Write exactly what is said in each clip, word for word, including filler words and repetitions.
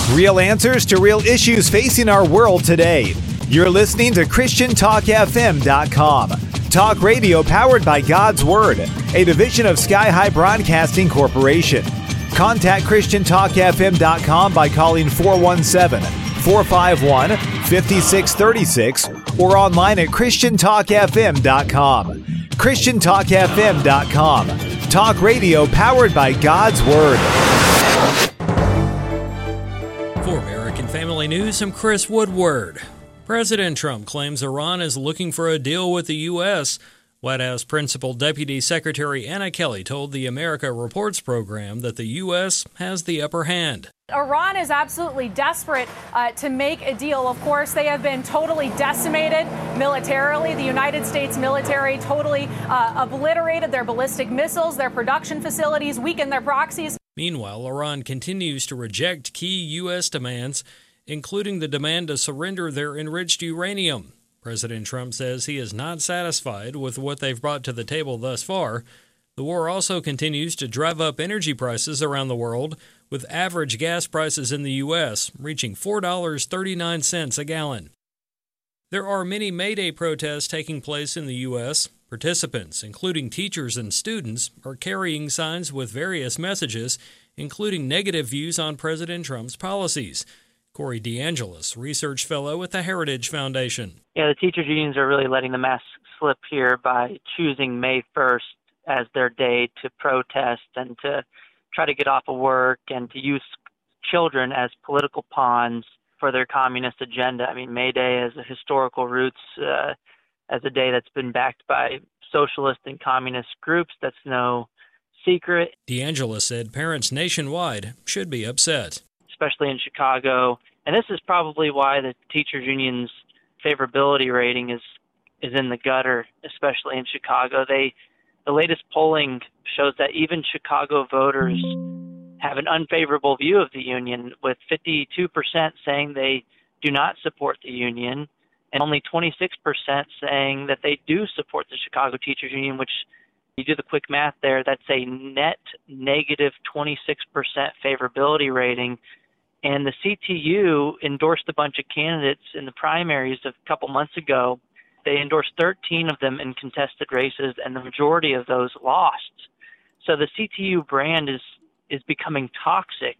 Real answers to real issues facing our world today. You're listening to Christian Talk F M dot com. Talk radio powered by God's Word, a division of Sky High Broadcasting Corporation. Contact Christian Talk F M dot com by calling four one seven, four five one, five six three six or online at Christian Talk F M dot com. Christian Talk F M dot com. Talk radio powered by God's Word. For American Family News, I'm Chris Woodward. President Trump claims Iran is looking for a deal with the U S White House Principal Deputy Secretary Anna Kelly told the America Reports program that the U S has the upper hand. Iran is absolutely desperate uh, to make a deal. Of course, they have been totally decimated militarily. The United States military totally uh, obliterated their ballistic missiles, their production facilities, weakened their proxies. Meanwhile, Iran continues to reject key U S demands, including the demand to surrender their enriched uranium. President Trump says he is not satisfied with what they've brought to the table thus far. The war also continues to drive up energy prices around the world, with average gas prices in the U S reaching four dollars and thirty-nine cents a gallon. There are many May Day protests taking place in the U S Participants, including teachers and students, are carrying signs with various messages, including negative views on President Trump's policies. Corey DeAngelis, research fellow at the Heritage Foundation. Yeah, the teachers' unions are really letting the mask slip here by choosing May first as their day to protest and to try to get off of work and to use children as political pawns for their communist agenda. I mean, May Day has a historical roots uh, as a day that's been backed by socialist and communist groups. That's no secret. DeAngelis said parents nationwide should be upset. Especially in Chicago. And this is probably why the teachers' union's favorability rating is, is in the gutter, especially in Chicago. They, the latest polling shows that even Chicago voters have an unfavorable view of the union, with fifty-two percent saying they do not support the union and only twenty-six percent saying that they do support the Chicago Teachers Union, which, you do the quick math there, that's a net negative twenty-six percent favorability rating. And the C T U endorsed a bunch of candidates in the primaries a couple months ago. They endorsed thirteen of them in contested races, and the majority of those lost. So the C T U brand is, is becoming toxic.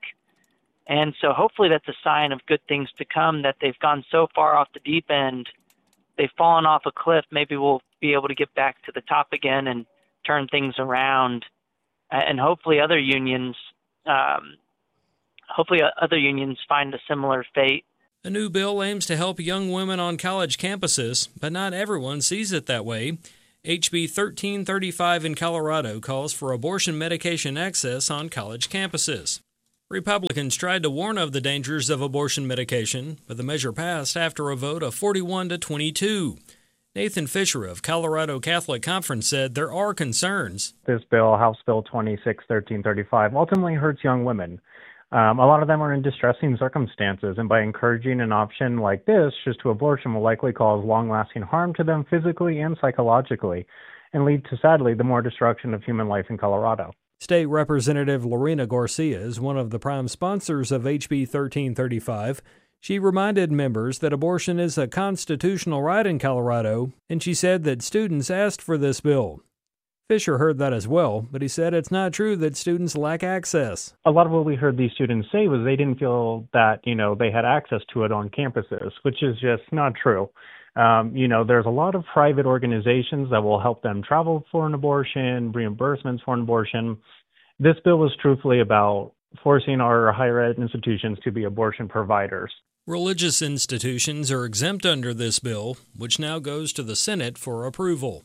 And so hopefully that's a sign of good things to come, that they've gone so far off the deep end, they've fallen off a cliff. Maybe we'll be able to get back to the top again and turn things around. And hopefully other unions um, hopefully other unions find a similar fate. A new bill aims to help young women on college campuses, but not everyone sees it that way. H B thirteen thirty-five in Colorado calls for abortion medication access on college campuses. Republicans tried to warn of the dangers of abortion medication, but the measure passed after a vote of forty-one to twenty-two. Nathan Fisher of Colorado Catholic Conference said there are concerns. This bill, House Bill twenty-six thirteen thirty-five, ultimately hurts young women. Um, a lot of them are in distressing circumstances, and by encouraging an option like this, just to abortion, will likely cause long-lasting harm to them physically and psychologically, and lead to, sadly, the more destruction of human life in Colorado. State Representative Lorena Garcia is one of the prime sponsors of H B thirteen thirty-five. She reminded members that abortion is a constitutional right in Colorado, and she said that students asked for this bill. Fisher heard that as well, but he said it's not true that students lack access. A lot of what we heard these students say was they didn't feel that, you know, they had access to it on campuses, which is just not true. Um, you know, there's a lot of private organizations that will help them travel for an abortion, reimbursements for an abortion. This bill was truthfully about forcing our higher ed institutions to be abortion providers. Religious institutions are exempt under this bill, which now goes to the Senate for approval.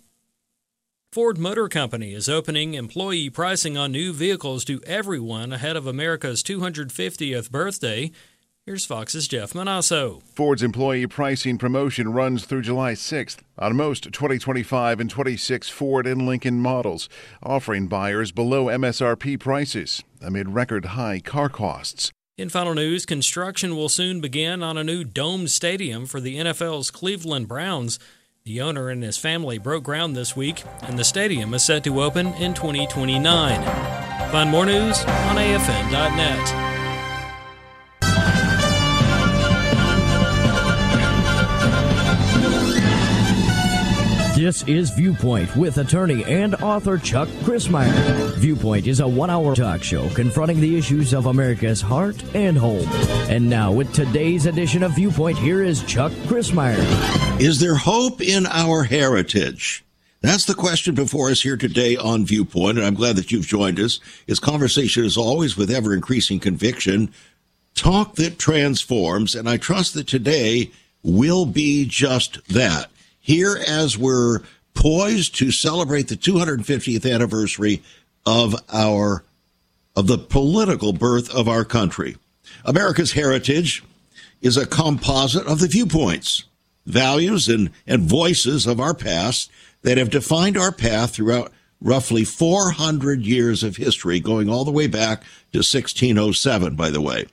Ford Motor Company is opening employee pricing on new vehicles to everyone ahead of America's two hundred fiftieth birthday. Here's Fox's Jeff Manasso. Ford's employee pricing promotion runs through July sixth on most twenty twenty-five and twenty-six Ford and Lincoln models, offering buyers below M S R P prices amid record high car costs. In final news, construction will soon begin on a new domed stadium for the N F L's Cleveland Browns. The owner and his family broke ground this week, and the stadium is set to open in twenty twenty-nine. Find more news on A F N dot net. This is Viewpoint with attorney and author Chuck Crismier. Viewpoint is a one-hour talk show confronting the issues of America's heart and home. And now with today's edition of Viewpoint, here is Chuck Crismier. Is there hope in our heritage? That's the question before us here today on Viewpoint, and I'm glad that you've joined us. It's conversation, as always, with ever-increasing conviction, talk that transforms, and I trust that today will be just that. Here, as we're poised to celebrate the two hundred fiftieth anniversary of our of the political birth of our country. America's heritage is a composite of the viewpoints, values, and, and voices of our past that have defined our path throughout roughly four hundred years of history, going all the way back to sixteen oh seven, by the way.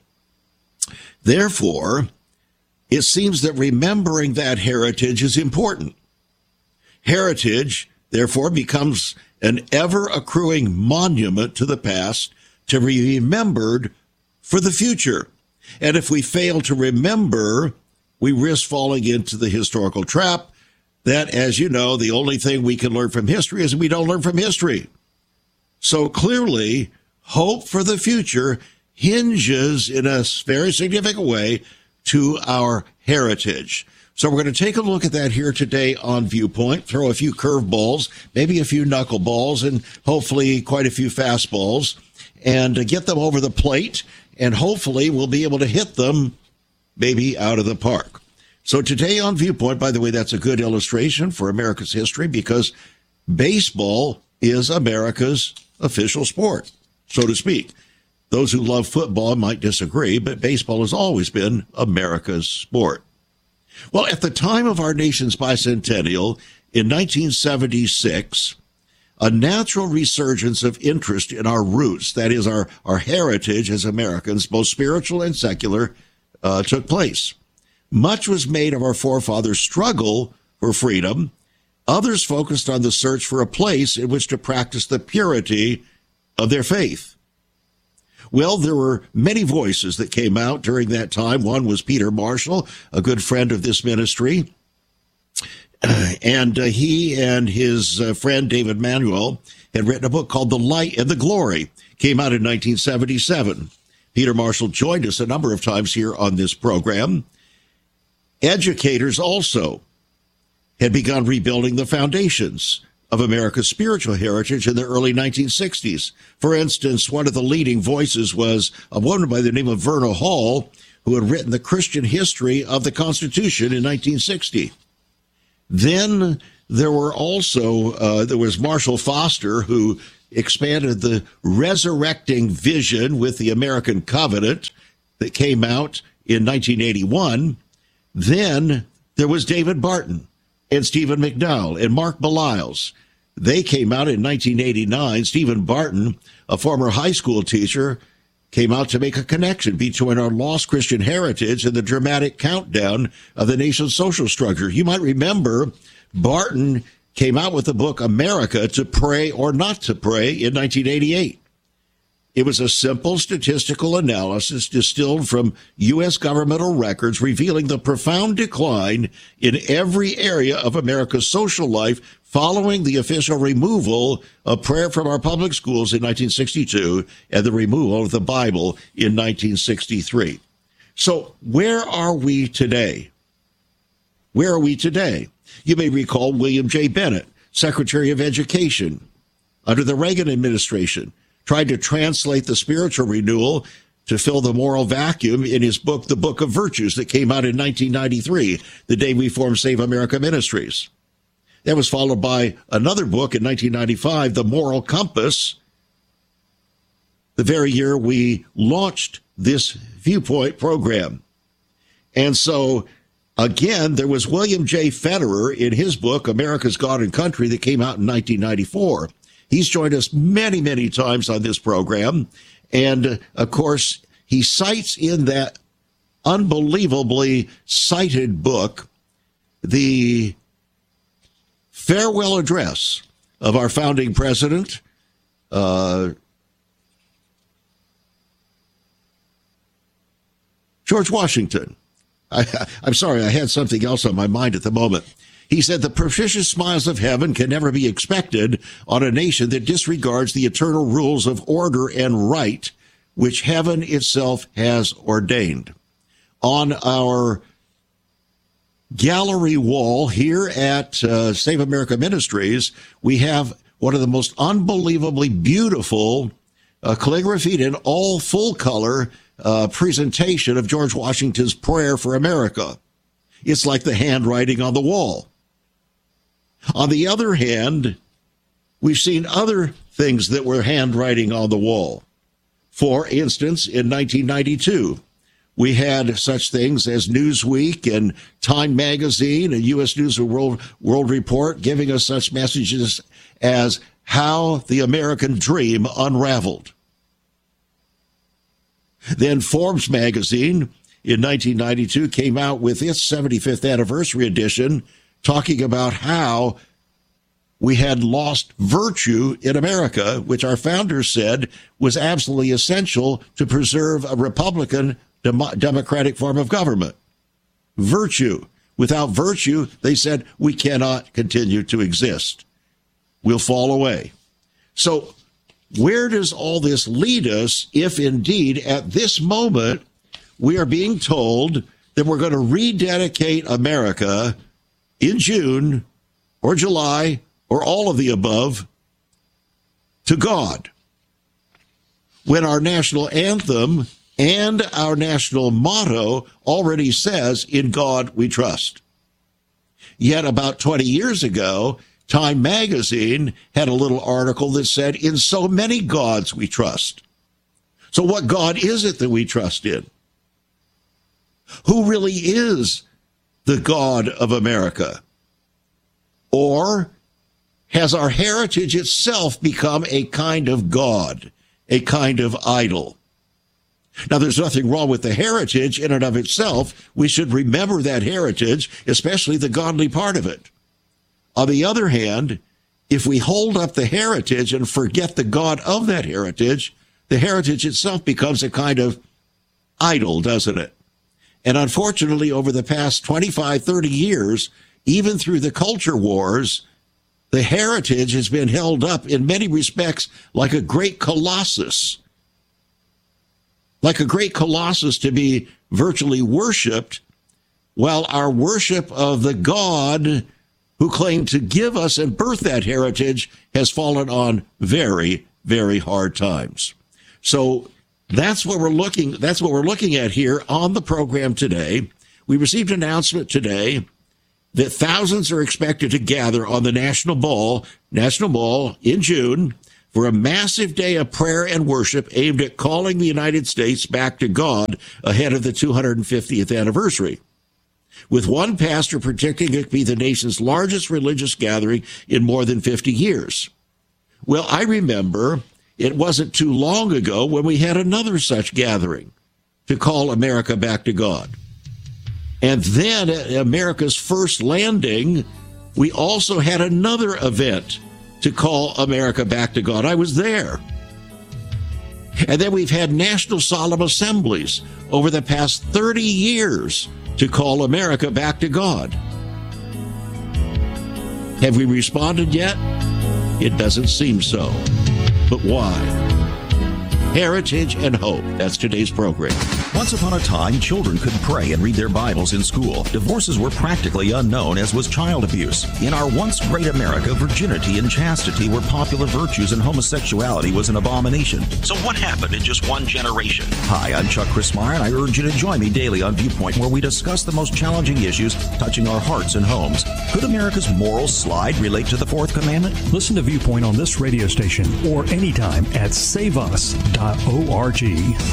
Therefore, it seems that remembering that heritage is important. Heritage, therefore, becomes an ever-accruing monument to the past to be remembered for the future. And if we fail to remember, we risk falling into the historical trap that, as you know, the only thing we can learn from history is we don't learn from history. So clearly, hope for the future hinges in a very significant way to our heritage. So we're going to take a look at that here today on Viewpoint, throw a few curveballs, maybe a few knuckleballs, and hopefully quite a few fastballs, and get them over the plate, and hopefully we'll be able to hit them maybe out of the park. So today on Viewpoint, by the way, that's a good illustration for America's history because baseball is America's official sport, so to speak. Those who love football might disagree, but baseball has always been America's sport. Well, at the time of our nation's bicentennial in nineteen seventy-six, a natural resurgence of interest in our roots, that is our, our heritage as Americans, both spiritual and secular, uh, took place. Much was made of our forefathers' struggle for freedom. Others focused on the search for a place in which to practice the purity of their faith. Well, there were many voices that came out during that time. One was Peter Marshall, a good friend of this ministry. Uh, and uh, he and his uh, friend David Manuel had written a book called The Light and the Glory. Came out in nineteen seventy-seven. Peter Marshall joined us a number of times here on this program. Educators also had begun rebuilding the foundations of America's spiritual heritage in the early nineteen sixties. For instance, one of the leading voices was a woman by the name of Verna Hall, who had written the Christian history of the Constitution in nineteen sixty. Then there were also, uh, there was Marshall Foster, who expanded the resurrecting vision with the American Covenant that came out in nineteen eighty-one. Then there was David Barton and Stephen McDowell and Mark Belials. They came out in nineteen eighty-nine. Stephen Barton, a former high school teacher, came out to make a connection between our lost Christian heritage and the dramatic countdown of the nation's social structure. You might remember Barton came out with the book America, to Pray or Not to Pray in nineteen eighty-eight. It was a simple statistical analysis distilled from U S governmental records revealing the profound decline in every area of America's social life following the official removal of prayer from our public schools in nineteen sixty-two and the removal of the Bible in nineteen sixty-three. So where are we today? Where are we today? You may recall William J. Bennett, Secretary of Education under the Reagan administration, tried to translate the spiritual renewal to fill the moral vacuum in his book, The Book of Virtues, that came out in nineteen ninety-three, the day we formed Save America Ministries. That was followed by another book in nineteen ninety-five, The Moral Compass, the very year we launched this Viewpoint program. And so, again, there was William J. Federer in his book, America's God and Country, that came out in nineteen ninety-four. He's joined us many, many times on this program. And, uh, of course, he cites in that unbelievably cited book the farewell address of our founding president, uh, George Washington. I, I'm sorry, I had something else on my mind at the moment. He said the propitious smiles of heaven can never be expected on a nation that disregards the eternal rules of order and right, which heaven itself has ordained. On our gallery wall here at uh, Save America Ministries, we have one of the most unbelievably beautiful uh, calligraphied in all full color uh, presentation of George Washington's prayer for America. It's like the handwriting on the wall. On the other hand, we've seen other things that were handwriting on the wall. For instance, in nineteen ninety-two, we had such things as Newsweek and Time Magazine and U S News and World, World Report giving us such messages as how the American dream unraveled. Then Forbes magazine in nineteen ninety-two came out with its seventy-fifth anniversary edition talking about how we had lost virtue in America, which our founders said was absolutely essential to preserve a Republican dem- democratic form of government. Virtue. Without virtue, they said, we cannot continue to exist. We'll fall away. So where does all this lead us if indeed at this moment we are being told that we're going to rededicate America in June or July or all of the above to God, when our national anthem and our national motto already says, in God we trust? Yet about twenty years ago, Time Magazine had a little article that said, in so many gods we trust. So what God is it that we trust in? Who really is the God of America? Or has our heritage itself become a kind of God, a kind of idol? Now, there's nothing wrong with the heritage in and of itself. We should remember that heritage, especially the godly part of it. On the other hand, if we hold up the heritage and forget the God of that heritage, the heritage itself becomes a kind of idol, doesn't it? And unfortunately, over the past twenty-five, thirty years, even through the culture wars, the heritage has been held up in many respects like a great colossus, like a great colossus to be virtually worshipped, while our worship of the God who claimed to give us and birth that heritage has fallen on very, very hard times. So that's what we're looking, that's what we're looking at here on the program today. We received an announcement today that thousands are expected to gather on the National Mall, National Mall in June for a massive day of prayer and worship aimed at calling the United States back to God ahead of the two hundred fiftieth anniversary, with one pastor predicting it to be the nation's largest religious gathering in more than fifty years. Well, I remember it wasn't too long ago when we had another such gathering to call America back to God. And then at America's first landing, we also had another event to call America back to God. I was there. And then we've had national solemn assemblies over the past thirty years to call America back to God. Have we responded yet? It doesn't seem so. But why? Heritage and hope. That's today's program. Once upon a time, children could pray and read their Bibles in school. Divorces were practically unknown, as was child abuse. In our once great America, virginity and chastity were popular virtues and homosexuality was an abomination. So what happened in just one generation? Hi, I'm Chuck Crismier, and I urge you to join me daily on Viewpoint, where we discuss the most challenging issues touching our hearts and homes. Could America's moral slide relate to the Fourth Commandment? Listen to Viewpoint on this radio station or anytime at save us dot org.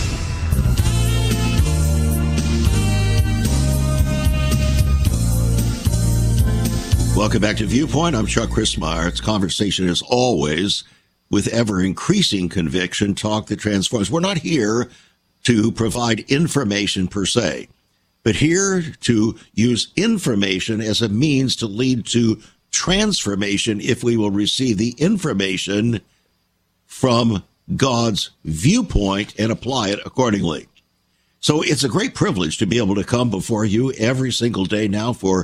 Welcome back to Viewpoint. I'm Chuck Crismier. It's conversation, as always, with ever-increasing conviction, talk that transforms. We're not here to provide information per se, but here to use information as a means to lead to transformation if we will receive the information from God's viewpoint and apply it accordingly. So it's a great privilege to be able to come before you every single day now for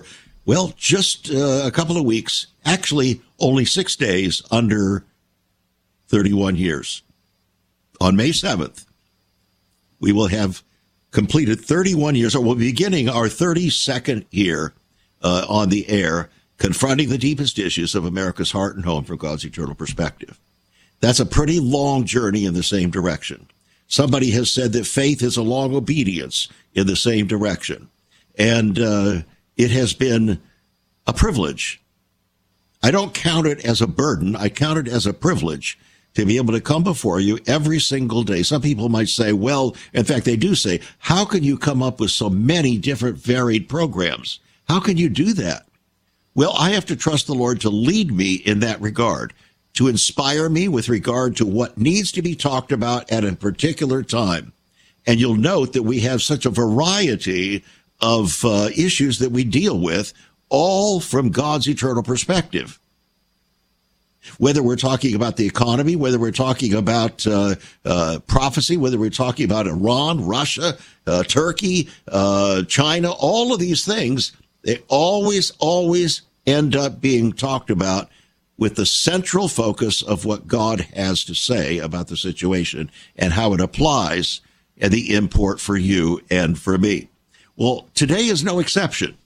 Well, just uh, a couple of weeks, actually only six days under thirty-one years. On May seventh, we will have completed thirty-one years, or we'll be beginning our thirty-second year uh, on the air, confronting the deepest issues of America's heart and home from God's eternal perspective. That's a pretty long journey in the same direction. Somebody has said that faith is a long obedience in the same direction. And uh, it has been a privilege. I don't count it as a burden. I count it as a privilege to be able to come before you every single day. Some people might say, well, in fact, they do say, how can you come up with so many different varied programs? How can you do that? Well, I have to trust the Lord to lead me in that regard, to inspire me with regard to what needs to be talked about at a particular time. And you'll note that we have such a variety of uh, issues that we deal with, all from God's eternal perspective. Whether we're talking about the economy, whether we're talking about uh, uh, prophecy, whether we're talking about Iran, Russia, uh, Turkey, uh, China, all of these things, they always, always end up being talked about with the central focus of what God has to say about the situation and how it applies and the import for you and for me. Well, today is no exception,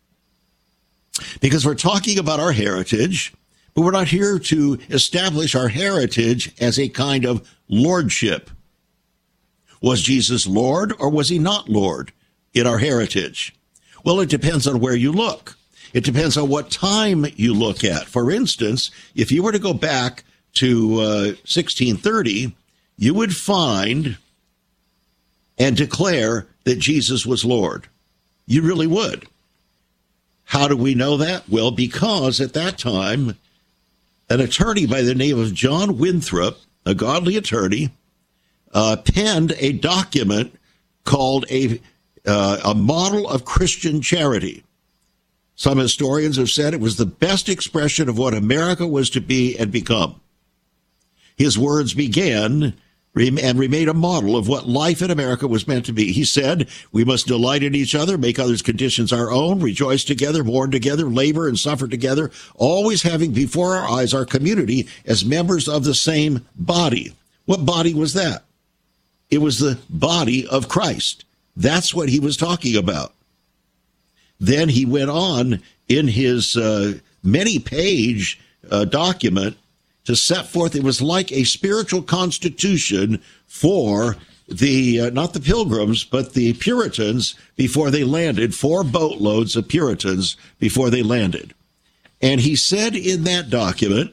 because we're talking about our heritage, but we're not here to establish our heritage as a kind of lordship. Was Jesus Lord, or was he not Lord in our heritage? Well, it depends on where you look. It depends on what time you look at. For instance, if you were to go back to uh, sixteen thirty, you would find and declare that Jesus was Lord. You really would. How do we know that? Well, because at that time, an attorney by the name of John Winthrop, a godly attorney, uh, penned a document called a, uh, a Model of Christian Charity. Some historians have said it was the best expression of what America was to be and become. His words began and remain a model of what life in America was meant to be. He said, we must delight in each other, make others' conditions our own, rejoice together, mourn together, labor and suffer together, always having before our eyes our community as members of the same body. What body was that? It was the body of Christ. That's what he was talking about. Then he went on in his uh, many-page uh, document to set forth, it was like a spiritual constitution for the, uh, not the Pilgrims, but the Puritans before they landed, four boatloads of Puritans before they landed. And he said in that document,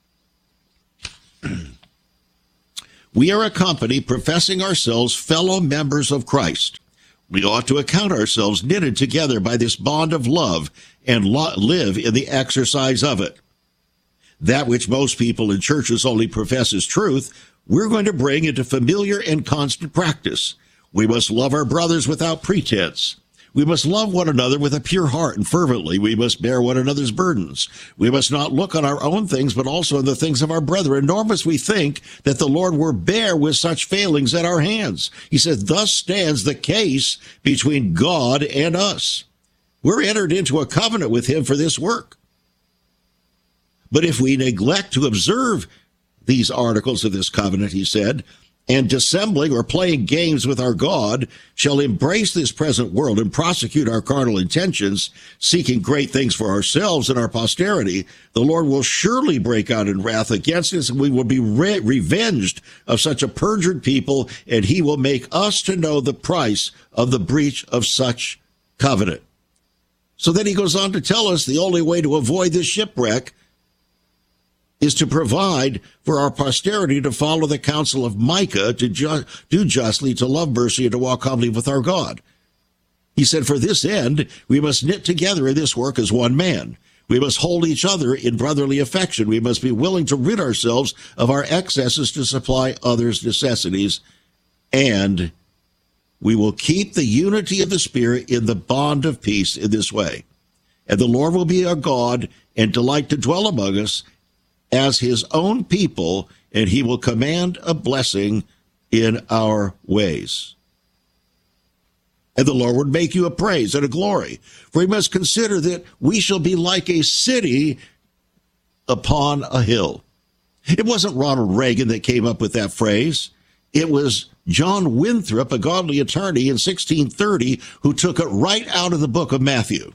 we are a company professing ourselves fellow members of Christ. We ought to account ourselves knitted together by this bond of love and lo- live in the exercise of it. That which most people in churches only profess as truth, we're going to bring into familiar and constant practice. We must love our brothers without pretense. We must love one another with a pure heart and fervently. We must bear one another's burdens. We must not look on our own things, but also on the things of our brethren, nor must we think that the Lord will bear with such failings at our hands. He said, thus stands the case between God and us. We're entered into a covenant with him for this work. But if we neglect to observe these articles of this covenant, he said, and dissembling or playing games with our God, shall embrace this present world and prosecute our carnal intentions, seeking great things for ourselves and our posterity, the Lord will surely break out in wrath against us, and we will be re- revenged of such a perjured people, and he will make us to know the price of the breach of such covenant. So then he goes on to tell us the only way to avoid this shipwreck is to provide for our posterity to follow the counsel of Micah, to ju- do justly, to love mercy, and to walk humbly with our God. He said, for this end, we must knit together in this work as one man. We must hold each other in brotherly affection. We must be willing to rid ourselves of our excesses to supply others' necessities. And we will keep the unity of the Spirit in the bond of peace in this way. And the Lord will be our God and delight to dwell among us as his own people, and he will command a blessing in our ways. and the Lord would make you a praise and a glory. For you must consider that we shall be like a city upon a hill. It wasn't Ronald Reagan that came up with that phrase. It was John Winthrop, a godly attorney in sixteen thirty, who took it right out of the book of Matthew.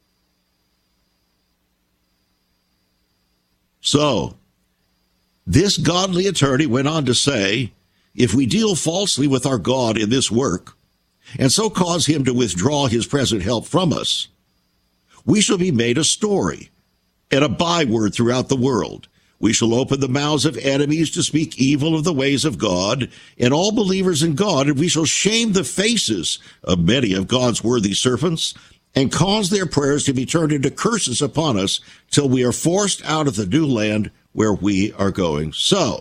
So, this godly attorney went on to say, if we deal falsely with our God in this work, and so cause him to withdraw his present help from us, we shall be made a story and a byword throughout the world. We shall open the mouths of enemies to speak evil of the ways of God and all believers in God, and we shall shame the faces of many of God's worthy servants and cause their prayers to be turned into curses upon us till we are forced out of the new land where we are going. So,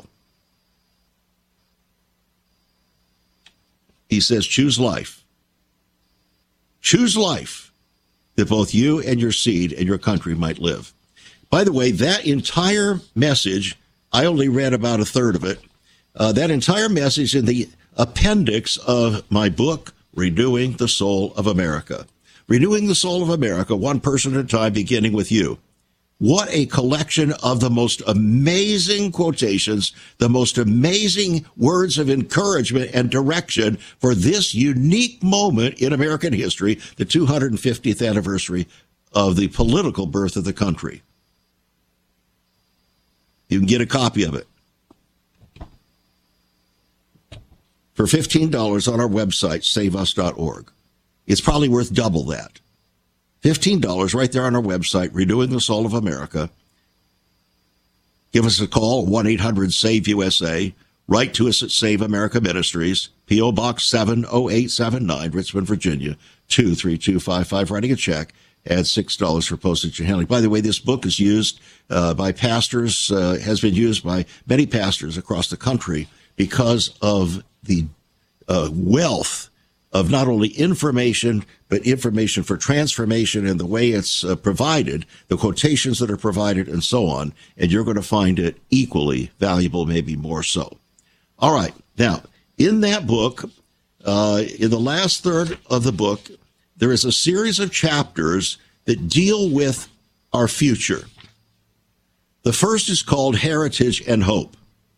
he says, choose life. Choose life that both you and your seed and your country might live. By the way, that entire message, I only read about a third of it. Uh, that entire message in the appendix of my book, Renewing the Soul of America. Renewing the Soul of America, one person at a time, beginning with you. What a collection of the most amazing quotations, the most amazing words of encouragement and direction for this unique moment in American history, the two hundred fiftieth anniversary of the political birth of the country. You can get a copy of it for fifteen dollars on our website, save us dot org. It's probably worth double that. fifteen dollars right there on our website, Renewing the Soul of America. Give us a call, one eight hundred save U S A. Write to us at Save America Ministries, P O. Box seven oh eight seven nine, Richmond, Virginia, two three two five five. Writing a check. Add six dollars for postage and handling. By the way, this book is used uh, by pastors, uh, has been used by many pastors across the country because of the uh, wealth of not only information, but information for transformation and the way it's uh, provided, the quotations that are provided, and so on. And you're going to find it equally valuable, maybe more so. All right. Now, in that book, uh, in the last third of the book, there is a series of chapters that deal with our future. The first is called Heritage and Hope.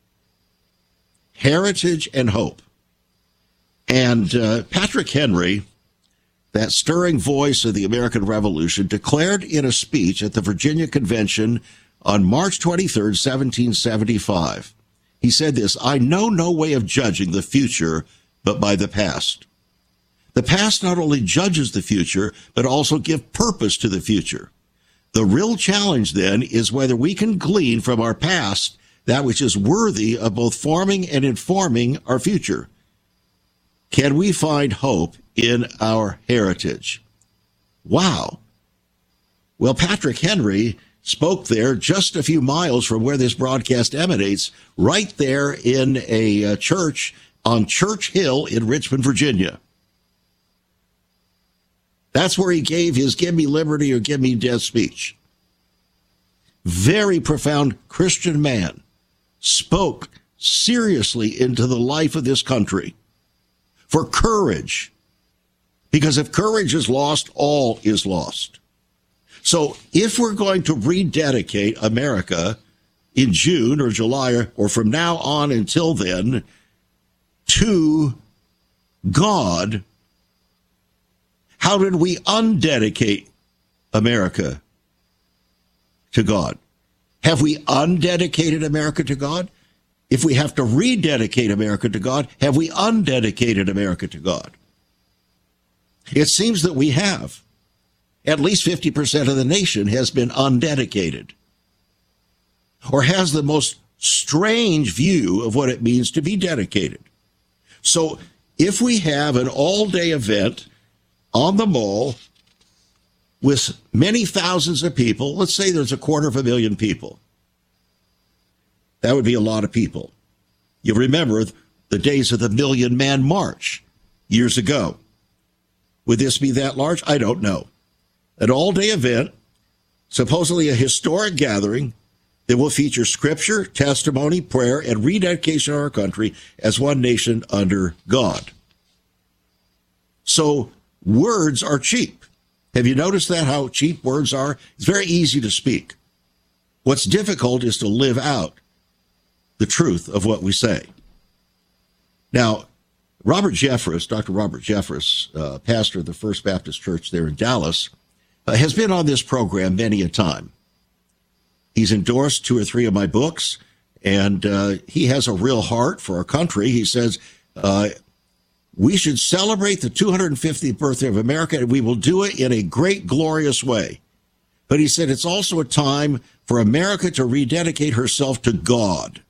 Heritage and Hope. And uh, Patrick Henry, that stirring voice of the American Revolution, declared in a speech at the Virginia Convention on March twenty-third, seventeen seventy-five. He said this, I know no way of judging the future but by the past. The past not only judges the future, but also gives purpose to the future. The real challenge, then, is whether we can glean from our past that which is worthy of both forming and informing our future. Can we find hope in our heritage? Wow. Well, Patrick Henry spoke there just a few miles from where this broadcast emanates, right there in a uh, church on Church Hill in Richmond, Virginia. That's where he gave his Give Me Liberty or Give Me Death speech. Very profound Christian man, spoke seriously into the life of this country for courage. Because if courage is lost, all is lost. So if we're going to rededicate America in June or July or from now on until then to God, how did we undedicate America to God? Have we undedicated America to God? If we have to rededicate America to God, have we undedicated America to God? It seems that we have. At least fifty percent of the nation has been undedicated or has the most strange view of what it means to be dedicated. So if we have an all-day event on the mall with many thousands of people, let's say there's a quarter of a million people. That would be a lot of people. You remember the days of the Million Man March years ago. Would this be that large? I don't know. An all-day event, supposedly a historic gathering that will feature scripture, testimony, prayer, and rededication of our country as one nation under God. So words are cheap. Have you noticed that, how cheap words are? It's very easy to speak. What's difficult is to live out the truth of what we say. Now, Robert Jeffress, Doctor Robert Jeffress, uh, pastor of the First Baptist Church there in Dallas, uh, has been on this program many a time. He's endorsed two or three of my books, and uh, he has a real heart for our country. He says, uh, we should celebrate the two hundred fiftieth birthday of America, and we will do it in a great, glorious way. But he said it's also a time for America to rededicate herself to God.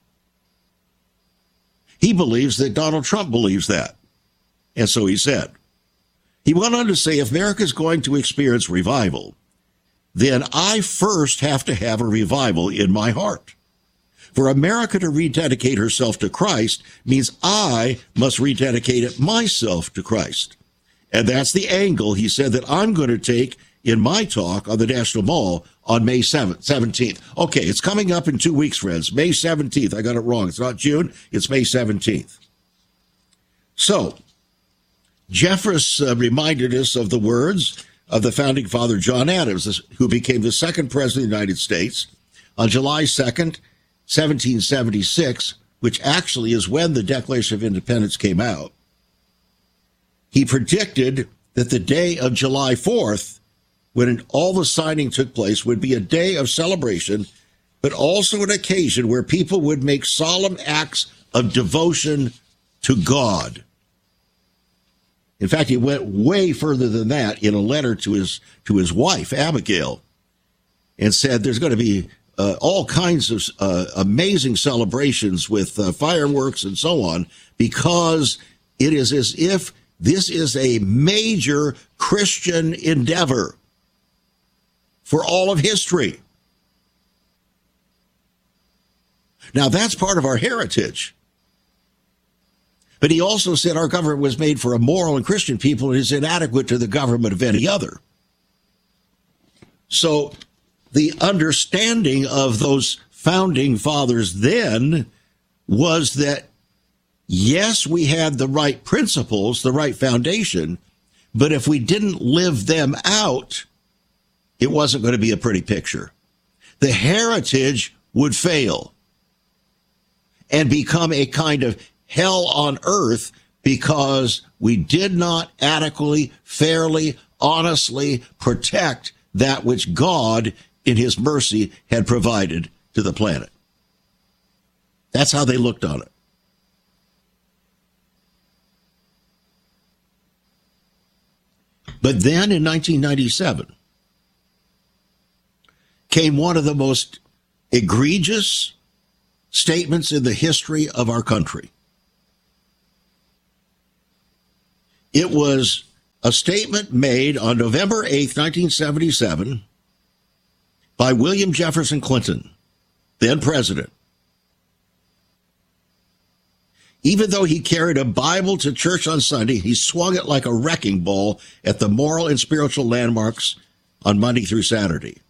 He believes that Donald Trump believes that. And so he said. He went on to say, if America is going to experience revival, then I first have to have a revival in my heart. For America to rededicate herself to Christ means I must rededicate myself to Christ. And that's the angle, he said, that I'm going to take in my talk on the National Mall on May seventh, seventeenth. Okay, it's coming up in two weeks, friends. May seventeenth. I got it wrong. It's not June. It's May seventeenth. So, Jeffress uh, reminded us of the words of the founding father, John Adams, who became the second president of the United States on July second, seventeen seventy-six, which actually is when the Declaration of Independence came out. He predicted that the day of July fourth, when all the signing took place, would be a day of celebration, but also an occasion where people would make solemn acts of devotion to God. In fact, he went way further than that in a letter to his to his wife, Abigail, and said there's going to be uh, all kinds of uh, amazing celebrations with uh, fireworks and so on, because it is as if this is a major Christian endeavor for all of history. Now, that's part of our heritage. But he also said our government was made for a moral and Christian people and is inadequate to the government of any other. So the understanding of those founding fathers then was that, yes, we had the right principles, the right foundation, but if we didn't live them out, it wasn't going to be a pretty picture. The heritage would fail and become a kind of hell on earth because we did not adequately, fairly, honestly protect that which God, in his mercy, had provided to the planet. That's how they looked on it. But then in nineteen ninety-seven, came one of the most egregious statements in the history of our country. It was a statement made on November eighth, nineteen seventy-seven, by William Jefferson Clinton, then president. Even though he carried a Bible to church on Sunday, he swung it like a wrecking ball at the moral and spiritual landmarks on Monday through Saturday.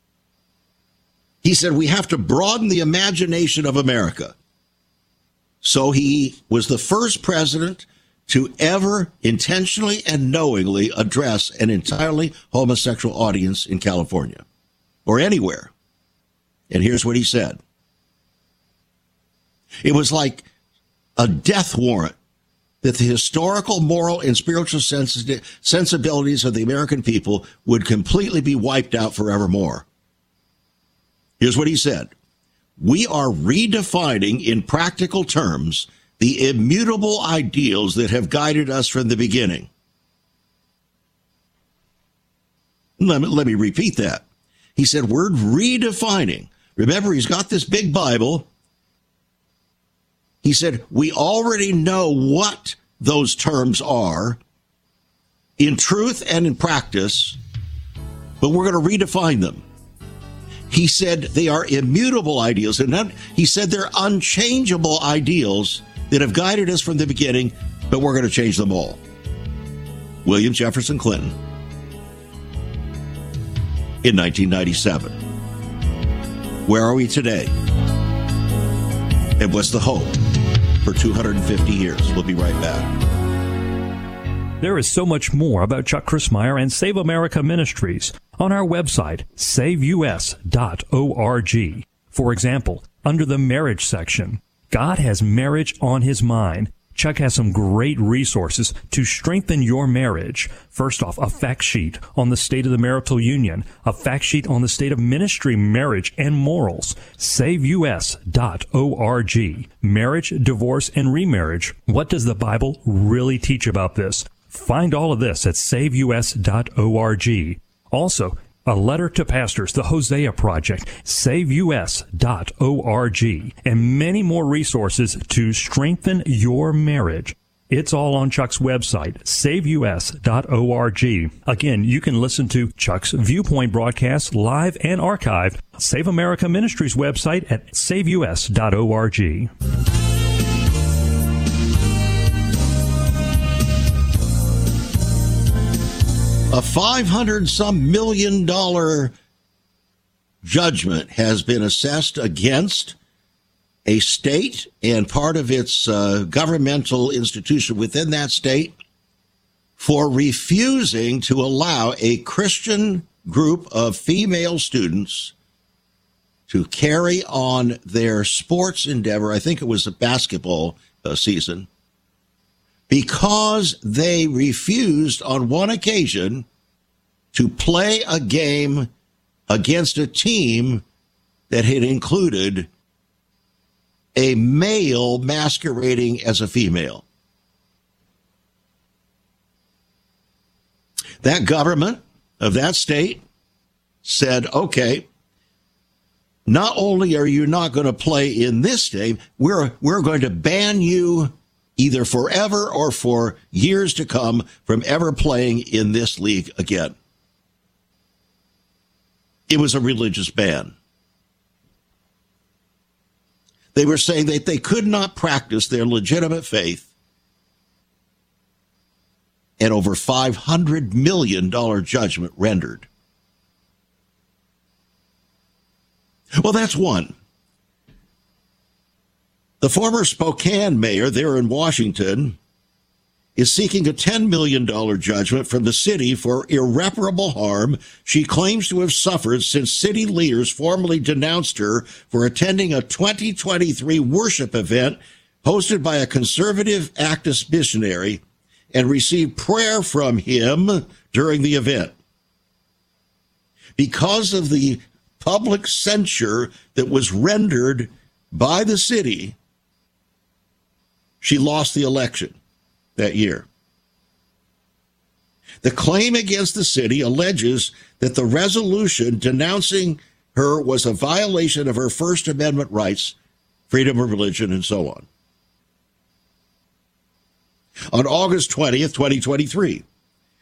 He said, we have to broaden the imagination of America. So he was the first president to ever intentionally and knowingly address an entirely homosexual audience in California or anywhere. And here's what he said. It was like a death warrant that the historical, moral, and spiritual sensi- sensibilities of the American people would completely be wiped out forevermore. Here's what he said. We are redefining in practical terms the immutable ideals that have guided us from the beginning. Let me, let me repeat that. He said, we're redefining. Remember, he's got this big Bible. He said, we already know what those terms are in truth and in practice, but we're going to redefine them. He said they are immutable ideals, and then he said they're unchangeable ideals that have guided us from the beginning, but we're going to change them all. William Jefferson Clinton in nineteen ninety-seven. Where are we today? And what's the hope for two hundred fifty years? We'll be right back. There is so much more about Chuck Crismier and Save America Ministries on our website, save u s dot org. For example, under the marriage section, God has marriage on his mind. Chuck has some great resources to strengthen your marriage. First off, a fact sheet on the state of the marital union, a fact sheet on the state of ministry, marriage, and morals. save u s dot org. Marriage, divorce, and remarriage. What does the Bible really teach about this? Find all of this at save u s dot org. Also, a letter to pastors, the Hosea Project, save u s dot org, and many more resources to strengthen your marriage. It's all on Chuck's website, save u s dot org. Again, you can listen to Chuck's Viewpoint broadcasts live and archived. Save America Ministries website at save u s dot org. A five hundred some million dollar judgment has been assessed against a state and part of its uh, governmental institution within that state for refusing to allow a Christian group of female students to carry on their sports endeavor. I think it was a basketball uh, season, because they refused on one occasion to play a game against a team that had included a male masquerading as a female. That government of that state said, okay, not only are you not going to play in this game, we're, we're going to ban you either forever or for years to come from ever playing in this league again. It was a religious ban. They were saying that they could not practice their legitimate faith, and over five hundred million dollars judgment rendered. Well, that's one. The former Spokane mayor there in Washington is seeking a ten million dollars judgment from the city for irreparable harm she claims to have suffered since city leaders formally denounced her for attending a twenty twenty-three worship event hosted by a conservative activist missionary and received prayer from him during the event. Because of the public censure that was rendered by the city, she lost the election that year. The claim against the city alleges that the resolution denouncing her was a violation of her First Amendment rights, freedom of religion, and so on. On August twentieth, twenty twenty-three,